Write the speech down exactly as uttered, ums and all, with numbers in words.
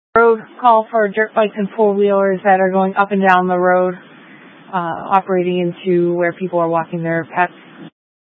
road call for dirt bikes and four-wheelers that are going up and down the road, uh, operating into where people are walking their pets.